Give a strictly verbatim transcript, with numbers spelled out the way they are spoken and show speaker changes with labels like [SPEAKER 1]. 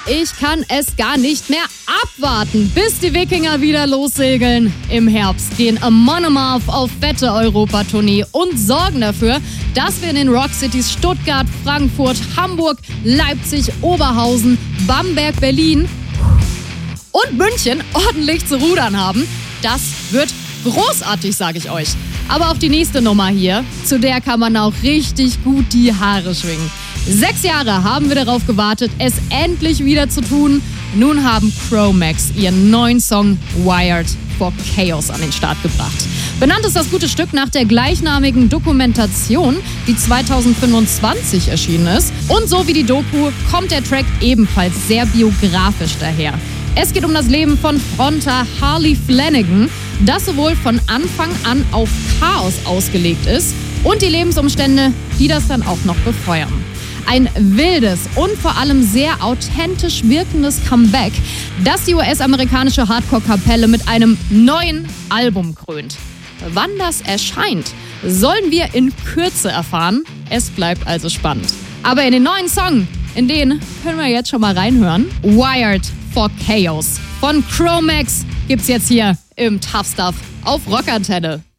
[SPEAKER 1] Ich kann es gar nicht mehr abwarten, bis die Wikinger wieder lossegeln. Im Herbst gehen Amon Amarth auf fette Europatournee und sorgen dafür, dass wir in den Rockcities Stuttgart, Frankfurt, Hamburg, Leipzig, Oberhausen, Bamberg, Berlin und München ordentlich zu rudern haben. Das wird großartig, sage ich euch. Aber auch die nächste Nummer hier, zu der kann man auch richtig gut die Haare schwingen. Sechs Jahre haben wir darauf gewartet, es endlich wieder zu tun. Nun haben Chromax ihren neuen Song Wired for Chaos an den Start gebracht. Benannt ist das gute Stück nach der gleichnamigen Dokumentation, die zweitausendfünfundzwanzig erschienen ist. Und so wie die Doku kommt der Track ebenfalls sehr biografisch daher. Es geht um das Leben von Fronter Harley Flanagan, das sowohl von Anfang an auf Chaos ausgelegt ist und die Lebensumstände, die das dann auch noch befeuern. Ein wildes und vor allem sehr authentisch wirkendes Comeback, das die U S-amerikanische Hardcore-Kapelle mit einem neuen Album krönt. Wann das erscheint, sollen wir in Kürze erfahren. Es bleibt also spannend. Aber in den neuen Song, in den können wir jetzt schon mal reinhören. Wired for Chaos von Chromax gibt's jetzt hier im Tough Stuff auf Rockantenne.